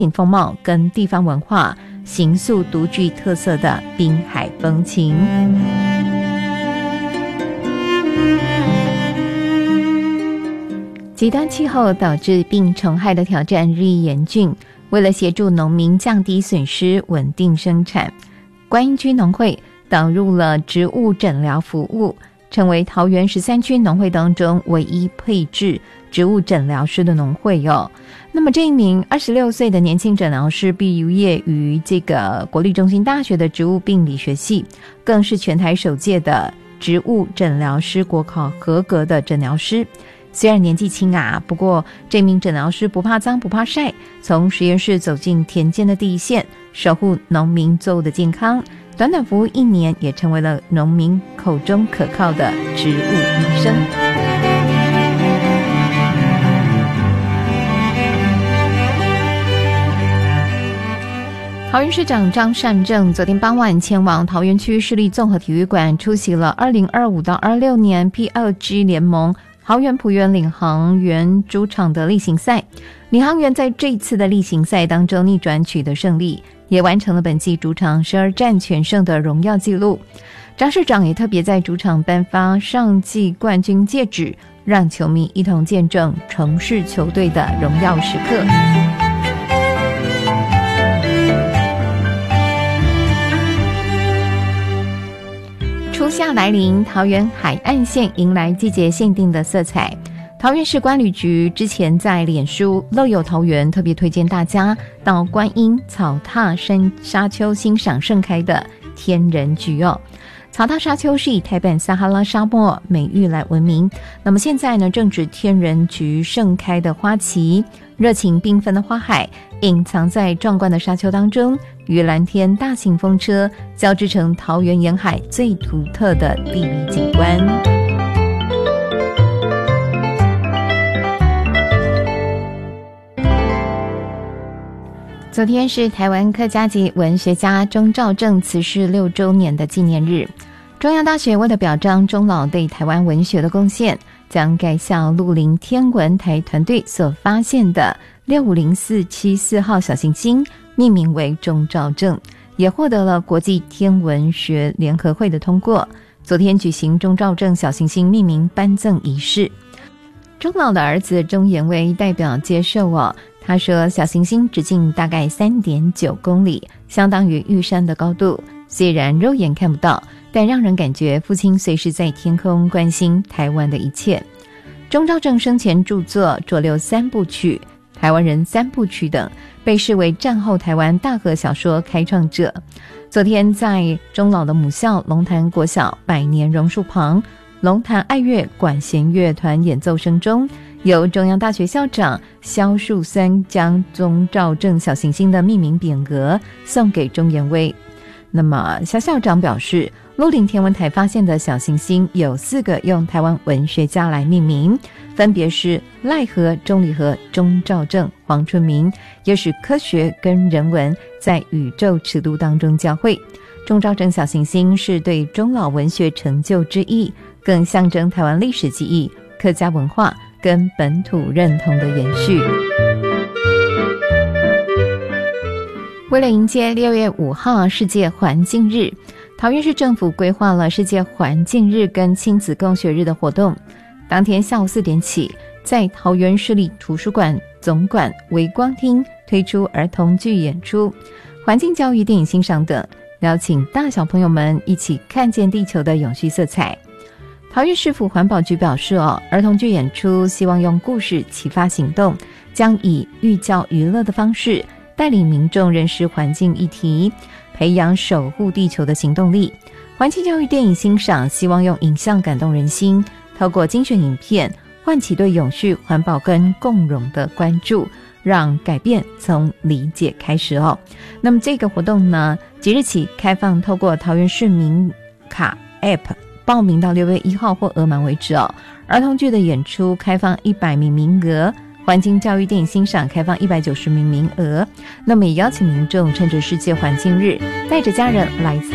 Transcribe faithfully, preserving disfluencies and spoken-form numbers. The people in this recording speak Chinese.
风貌跟地方文化，形塑独具特色的滨海风情。极端气候导致病虫害的挑战日益严峻，为了协助农民降低损失、稳定生产，观音区农会导入了植物诊疗服务，成为桃园十三区农会当中唯一配置植物诊疗师的农会哟、哦。那么这一名二十六岁的年轻诊疗师毕业于这个国立中兴大学的植物病理学系，更是全台首届的植物诊疗师国考合格的诊疗师。虽然年纪轻啊，不过这名诊疗师不怕脏不怕晒，从实验室走进田间的第一线，守护农民作物的健康。短短服务一年，也成为了农民口中可靠的植物医生。桃园市长张善政昨天傍晚前往桃园区市立综合体育馆，出席了二零二五到二六年 P 二 G 联盟桃园璞园领航员主场的例行赛。领航员在这一次的例行赛当中逆转取得胜利，也完成了本季主场十二战全胜的荣耀纪录。张市长也特别在主场颁发上季冠军戒指，让球迷一同见证城市球队的荣耀时刻。初夏来临，桃园海岸线迎来季节限定的色彩。桃园市观旅局之前在脸书乐游桃园特别推荐大家到观音草踏山沙丘欣赏盛开的天人菊哦。草踏沙丘是以台版撒哈拉沙漠美誉来闻名，那么现在呢正值天人菊盛开的花期，热情缤纷的花海隐藏在壮观的沙丘当中，与蓝天大型风车交织成桃园沿海最独特的地理景观。昨天是台湾客家籍文学家钟肇政辞世六周年的纪念日，中央大学为了表彰钟老对台湾文学的贡献，将该校鹿林天文台团队所发现的六五零四七四号小行星命名为钟肇政，也获得了国际天文学联合会的通过。昨天举行钟肇政小行星命名颁赠仪式，钟老的儿子钟延威代表接受哦。他说小行星直径大概 三点九公里，相当于玉山的高度，虽然肉眼看不到，但让人感觉父亲随时在天空关心台湾的一切。钟肇政生前著作《浊流三部曲》《台湾人三部曲》等，被视为战后台湾大河小说开创者。昨天在钟老的母校龙潭国小百年榕树旁，龙潭爱乐管弦乐团演奏声中，由中央大学校长萧树森将钟肇政小行星的命名匾额送给钟延威。那么萧校长表示，鹿林天文台发现的小行星有四个用台湾文学家来命名，分别是赖和、钟理和、钟肇政、黄春明，也使科学跟人文在宇宙尺度当中交汇。钟肇政小行星是对钟老文学成就之一，更象征台湾历史记忆、客家文化跟本土认同的延续。为了迎接六月五号世界环境日，桃园市政府规划了世界环境日跟亲子共学日的活动。当天下午四点起，在桃园市立图书馆总馆微光厅推出儿童剧演出、环境教育、电影欣赏等，邀请大小朋友们一起看见地球的永续色彩。桃园市府环保局表示哦，儿童剧演出希望用故事启发行动，将以寓教于乐的方式带领民众认识环境议题，培养守护地球的行动力。环境教育电影欣赏希望用影像感动人心，透过精选影片唤起对永续、环保跟共荣的关注，让改变从理解开始哦。那么这个活动呢，即日起开放，透过桃园市民卡 App 报名到六月一号或额满为止哦。儿童剧的演出开放一百名名额，环境教育电影欣赏开放一百九十名名额。那么也邀请民众趁着世界环境日，带着家人来